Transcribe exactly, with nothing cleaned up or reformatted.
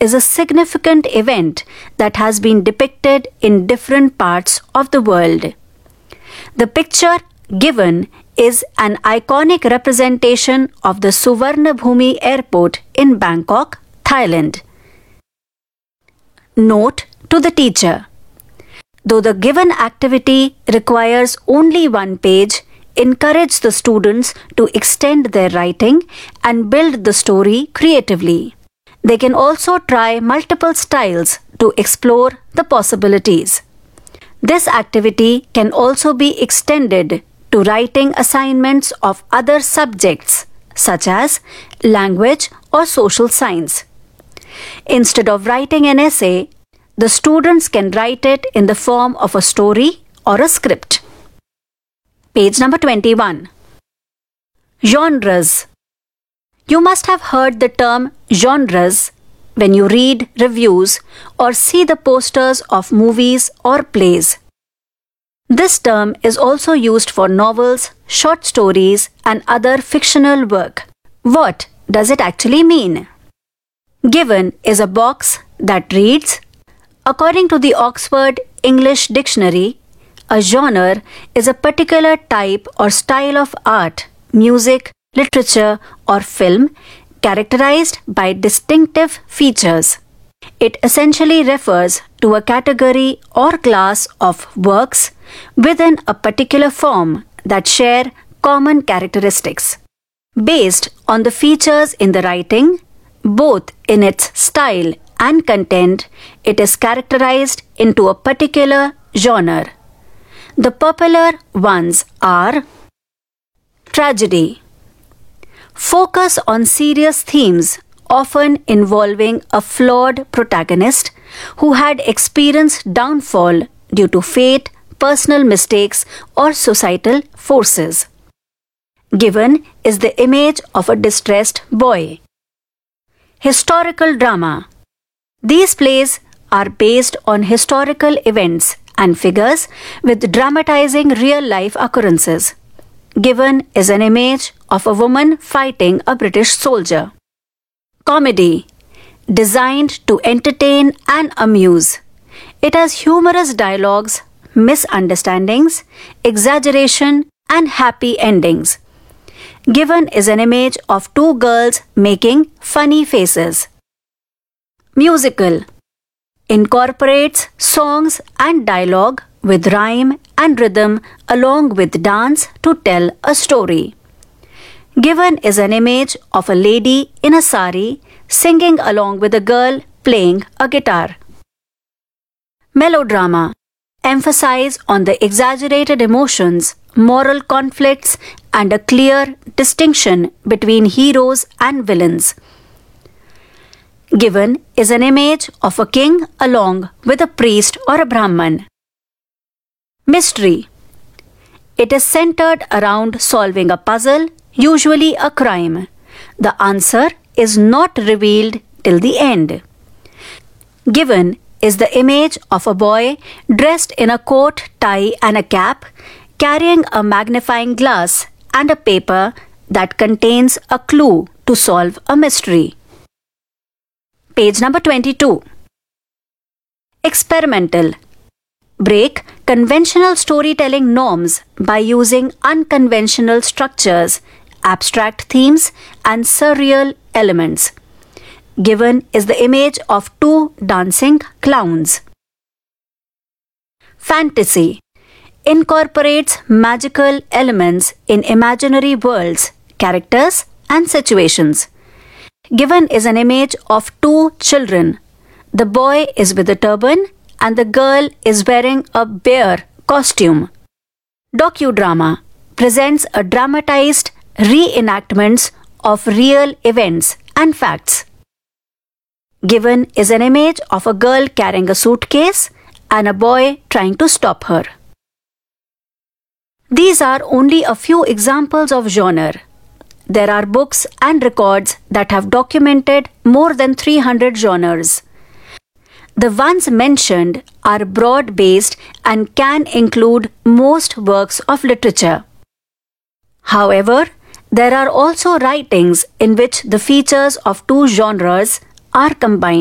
is a significant event that has been depicted in different parts of the world. The picture given is an iconic representation of the Suvarnabhumi Airport in Bangkok, Thailand. Note to the teacher: though the given activity requires only one page, encourage the students to extend their writing and build the story creatively. They can also try multiple styles to explore the possibilities. This activity can also be extended to writing assignments of other subjects such as language or social science. Instead of writing an essay, the students can write it in the form of a story or a script. Page number twenty-one. Genres. You must have heard the term genres when you read reviews or see the posters of movies or plays. This term is also used for novels, short stories, and other fictional work. What does it actually mean? Given is a box that reads, according to the Oxford English Dictionary, a genre is a particular type or style of art, music, literature, or film characterized by distinctive features. It essentially refers to a category or class of works within a particular form that share common characteristics. Based on the features in the writing, both in its style and content, it is characterized into a particular genre. The popular ones are tragedy. Focus on serious themes, often involving a flawed protagonist who had experienced downfall due to fate, personal mistakes, or societal forces. Given is the image of a distressed boy. Historical drama. These plays are based on historical events and figures with dramatizing real-life occurrences. Given is an image of a woman fighting a British soldier. Comedy. Designed to entertain and amuse. It has humorous dialogues, misunderstandings, exaggeration, and happy endings. Given is an image of two girls making funny faces. Musical. Incorporates songs and dialogue with rhyme and rhythm along with dance to tell a story. Given is an image of a lady in a sari singing along with a girl playing a guitar. Melodrama. Emphasize on the exaggerated emotions, moral conflicts, and a clear distinction between heroes and villains. Given is an image of a king along with a priest or a Brahman. Mystery. It is centered around solving a puzzle, usually a crime. The answer is not revealed till the end. Given is the image of a boy dressed in a coat, tie, and a cap, carrying a magnifying glass and a paper that contains a clue to solve a mystery. Page number twenty-two. Experimental. Break conventional storytelling norms by using unconventional structures, abstract themes, and surreal elements. Given is the image of two dancing clowns. Fantasy. Incorporates magical elements in imaginary worlds, characters, and situations. Given is an image of two children. The boy is with a turban and the girl is wearing a bear costume. Docudrama presents a dramatized reenactments of real events and facts. Given is an image of a girl carrying a suitcase and a boy trying to stop her. These are only a few examples of genre. There are books and records that have documented more than three hundred genres. The ones mentioned are broad-based and can include most works of literature. However, there are also writings in which the features of two genres are combined.